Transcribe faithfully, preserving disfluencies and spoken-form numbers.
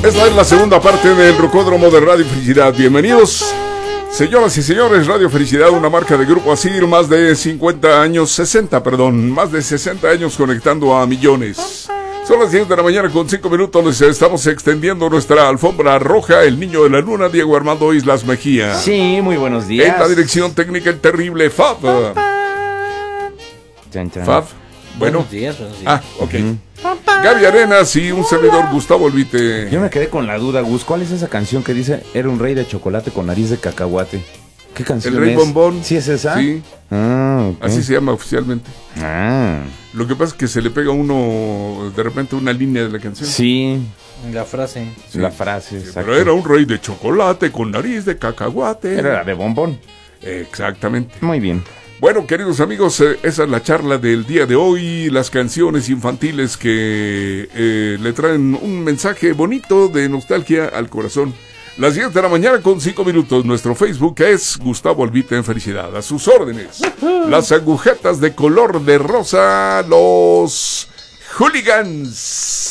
Esta es la segunda parte del Rocódromo de Radio Felicidad. Bienvenidos, señoras y señores. Radio Felicidad, una marca de Grupo Asir, más de cincuenta años, sesenta, perdón, más de sesenta años conectando a millones. Son las diez de la mañana con cinco minutos, les estamos extendiendo nuestra alfombra roja. El niño de la luna, Diego Armando Islas Mejía. Sí, muy buenos días. En la dirección técnica, el terrible Fab. Chan, chan. Fab, bueno. Buenos días, buenos días. Ah, ok. Uh-huh. Gaby Arenas y un servidor, Gustavo Olvite. Yo me quedé con la duda, Gus. ¿Cuál es esa canción que dice era un rey de chocolate con nariz de cacahuate? ¿Qué canción es? El Rey Bombón. ¿Sí es esa? Sí. Ah, okay. Así se llama oficialmente. Ah. Lo que pasa es que se le pega a uno de repente una línea de la canción. Sí. La frase. Sí. La frase, sí, exacto. pero era un rey de chocolate con nariz de cacahuate. Era la de bombón. Exactamente. Muy bien. Bueno, queridos amigos, eh, esa es la charla del día de hoy. Las canciones infantiles que eh, le traen un mensaje bonito de nostalgia al corazón. Las diez de la mañana con cinco minutos. Nuestro Facebook es Gustavo Olvite en Felicidad. A sus órdenes. Las agujetas de color de rosa. Los hooligans.